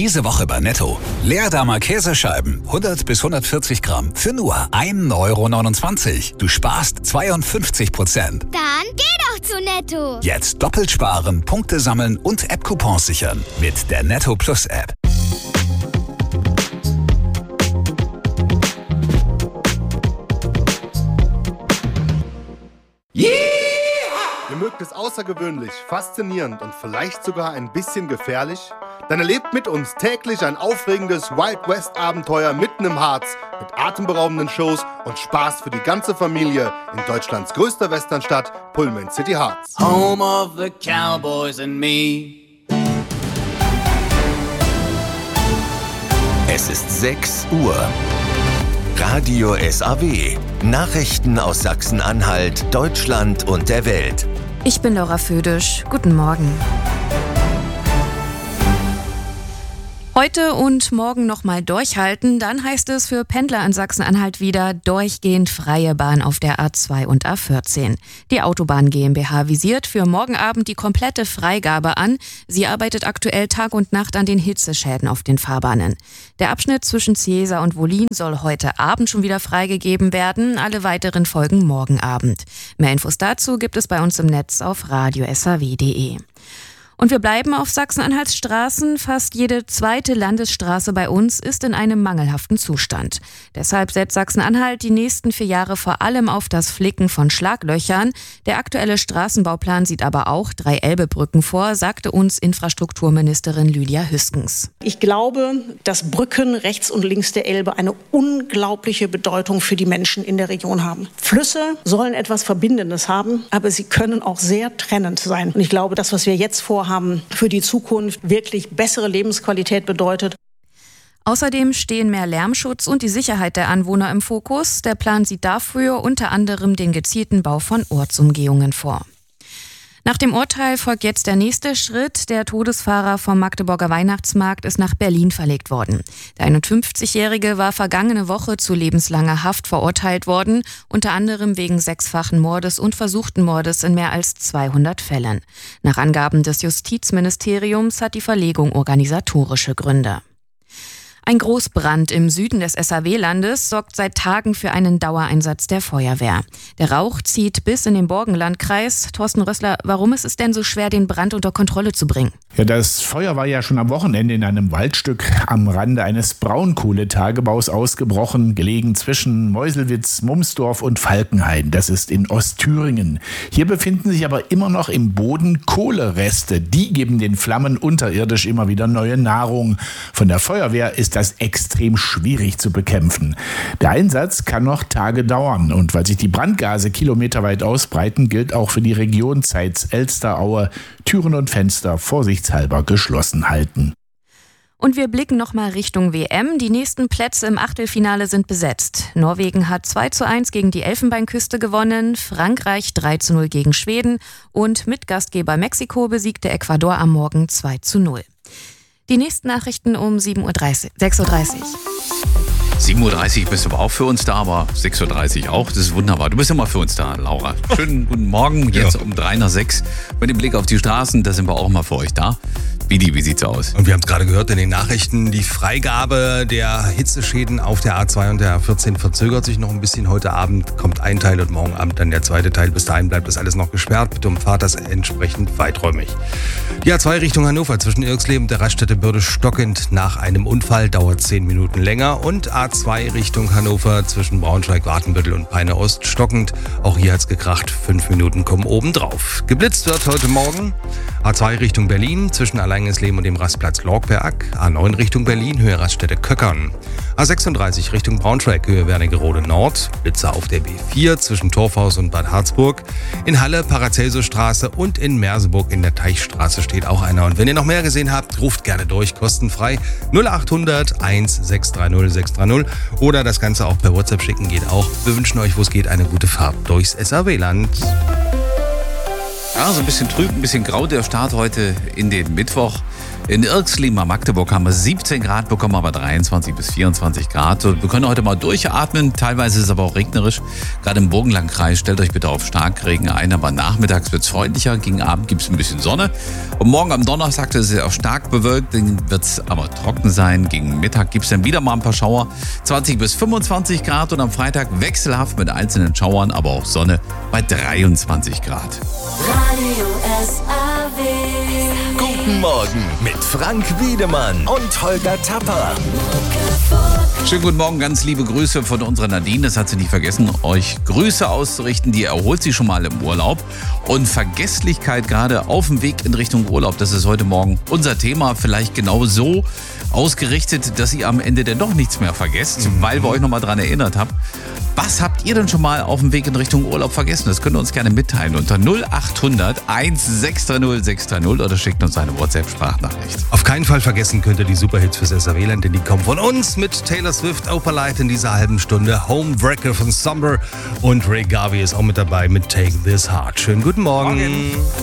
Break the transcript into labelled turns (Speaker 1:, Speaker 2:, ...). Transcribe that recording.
Speaker 1: Diese Woche bei Netto. Leerdammer Käsescheiben, 100 bis 140 Gramm, für nur 1,29 €. Du sparst 52%.
Speaker 2: Dann geh doch zu Netto.
Speaker 1: Jetzt doppelt sparen, Punkte sammeln und App-Coupons sichern. Mit der Netto Plus App.
Speaker 3: Ihr mögt es außergewöhnlich, faszinierend und vielleicht sogar ein bisschen gefährlich? Dann erlebt mit uns täglich ein aufregendes Wild West Abenteuer mitten im Harz mit atemberaubenden Shows und Spaß für die ganze Familie in Deutschlands größter Westernstadt, Pullman City Harz.
Speaker 4: Home of the Cowboys and me.
Speaker 5: Es ist 6 Uhr. Radio SAW. Nachrichten aus Sachsen-Anhalt, Deutschland und der Welt.
Speaker 6: Ich bin Laura Födisch. Guten Morgen. Heute und morgen nochmal durchhalten, dann heißt es für Pendler in Sachsen-Anhalt wieder durchgehend freie Bahn auf der A2 und A14. Die Autobahn GmbH visiert für morgen Abend die komplette Freigabe an. Sie arbeitet aktuell Tag und Nacht an den Hitzeschäden auf den Fahrbahnen. Der Abschnitt zwischen Ciesa und Wollin soll heute Abend schon wieder freigegeben werden. Alle weiteren folgen morgen Abend. Mehr Infos dazu gibt es bei uns im Netz auf radiosaw.de. Und wir bleiben auf Sachsen-Anhalts Straßen. Fast jede zweite Landesstraße bei uns ist in einem mangelhaften Zustand. Deshalb setzt Sachsen-Anhalt die nächsten 4 Jahre vor allem auf das Flicken von Schlaglöchern. Der aktuelle Straßenbauplan sieht aber auch 3 Elbebrücken vor, sagte uns Infrastrukturministerin Lydia Hüskens.
Speaker 7: Ich glaube, dass Brücken rechts und links der Elbe eine unglaubliche Bedeutung für die Menschen in der Region haben. Flüsse sollen etwas Verbindendes haben, aber sie können auch sehr trennend sein. Und ich glaube, das, was wir jetzt vorhaben, für die Zukunft wirklich bessere Lebensqualität bedeutet.
Speaker 6: Außerdem stehen mehr Lärmschutz und die Sicherheit der Anwohner im Fokus. Der Plan sieht dafür unter anderem den gezielten Bau von Ortsumgehungen vor. Nach dem Urteil folgt jetzt der nächste Schritt. Der Todesfahrer vom Magdeburger Weihnachtsmarkt ist nach Berlin verlegt worden. Der 51-Jährige war vergangene Woche zu lebenslanger Haft verurteilt worden, unter anderem wegen 6-fachen Mordes und versuchten Mordes in mehr als 200 Fällen. Nach Angaben des Justizministeriums hat die Verlegung organisatorische Gründe. Ein Großbrand im Süden des SAW-Landes sorgt seit Tagen für einen Dauereinsatz der Feuerwehr. Der Rauch zieht bis in den Borgenlandkreis. Thorsten Rössler, warum ist es denn so schwer, den Brand unter Kontrolle zu bringen?
Speaker 8: Ja, das Feuer war ja schon am Wochenende in einem Waldstück am Rande eines Braunkohletagebaus ausgebrochen, gelegen zwischen Meuselwitz, Mumsdorf und Falkenhain. Das ist in Ostthüringen. Hier befinden sich aber immer noch im Boden Kohlereste. Die geben den Flammen unterirdisch immer wieder neue Nahrung. Von der Feuerwehr ist das extrem schwierig zu bekämpfen. Der Einsatz kann noch Tage dauern und weil sich die Brandgase kilometerweit ausbreiten, gilt auch für die Region Zeitz-Elsteraue Türen und Fenster vorsichtshalber geschlossen halten.
Speaker 6: Und wir blicken nochmal Richtung WM. Die nächsten Plätze im Achtelfinale sind besetzt. Norwegen hat 2:1 gegen die Elfenbeinküste gewonnen, Frankreich 3:0 gegen Schweden und Mitgastgeber Mexiko besiegte Ecuador am Morgen 2:0. Die nächsten Nachrichten um 6:30 Uhr.
Speaker 9: 7:30 Uhr bist du aber auch für uns da, aber 6:30 Uhr auch. Das ist wunderbar. Du bist immer für uns da, Laura. Schönen guten Morgen. Jetzt um 3:06 mit dem Blick auf die Straßen. Da sind wir auch mal für euch da. Wie sieht's aus?
Speaker 10: Und wir haben es gerade gehört in den Nachrichten, die Freigabe der Hitzeschäden auf der A2 und der A14 verzögert sich noch ein bisschen. Heute Abend kommt ein Teil und morgen Abend dann der zweite Teil. Bis dahin bleibt das alles noch gesperrt. Bitte umfahrt das entsprechend weiträumig. Die A2 Richtung Hannover zwischen Irxleben und der Raststätte Bürde stockend nach einem Unfall, dauert 10 Minuten länger. Und A2 Richtung Hannover zwischen Braunschweig, Wartenbüttel und Peine Ost stockend. Auch hier hat's gekracht, 5 Minuten kommen obendrauf. Geblitzt wird heute Morgen A2 Richtung Berlin zwischen Alleingeisleben und dem Rastplatz Lorgberg. A9 Richtung Berlin, Höhe Raststätte Köckern. A36 Richtung Braunschweig, Höhe Wernigerode Nord. Blitzer auf der B4 zwischen Torfhaus und Bad Harzburg. In Halle, Paracelsusstraße und in Merseburg in der Teichstraße steht auch einer. Und wenn ihr noch mehr gesehen habt, ruft gerne durch, kostenfrei 0800 1630 630 oder das Ganze auch per WhatsApp schicken geht auch. Wir wünschen euch, wo es geht, eine gute Fahrt durchs SAW-Land.
Speaker 9: Ja, so ein bisschen trüb, ein bisschen grau der Start heute in den Mittwoch. In Irxlima, Magdeburg, haben wir 17 Grad bekommen, aber 23 bis 24 Grad. Wir können heute mal durchatmen, teilweise ist es aber auch regnerisch. Gerade im Burgenlandkreis, stellt euch bitte auf Starkregen ein, aber nachmittags wird es freundlicher. Gegen Abend gibt es ein bisschen Sonne. Und morgen am Donnerstag ist es auch stark bewölkt, dann wird es aber trocken sein. Gegen Mittag gibt es dann wieder mal ein paar Schauer, 20 bis 25 Grad. Und am Freitag wechselhaft mit einzelnen Schauern, aber auch Sonne bei 23 Grad.
Speaker 11: Radio SAW.
Speaker 5: Guten Morgen mit Frank Wiedemann und Holger Tapper.
Speaker 9: Schönen guten Morgen, ganz liebe Grüße von unserer Nadine. Das hat sie nicht vergessen, euch Grüße auszurichten. Die erholt sie schon mal im Urlaub. Und Vergesslichkeit gerade auf dem Weg in Richtung Urlaub, das ist heute Morgen unser Thema. Vielleicht genau so ausgerichtet, dass ihr am Ende denn doch nichts mehr vergesst, weil wir euch nochmal dran erinnert haben. Was habt ihr denn schon mal auf dem Weg in Richtung Urlaub vergessen? Das könnt ihr uns gerne mitteilen unter 0800 1630 630 oder schickt uns eine WhatsApp-Sprachnachricht.
Speaker 10: Auf keinen Fall vergessen könnt ihr die Superhits fürs SAW-Land, denn die kommen von uns mit Taylor Swift, Opalite in dieser halben Stunde, Homewrecker von Summer und Ray Garvey ist auch mit dabei mit Take This Heart. Schönen guten Morgen.